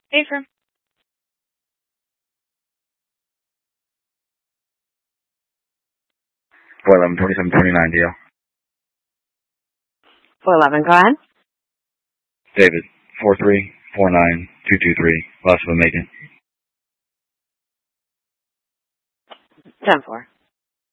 Affirm. 411-2729, DL. 411, go ahead. David, 4349223, loss of a Macon. 10-4.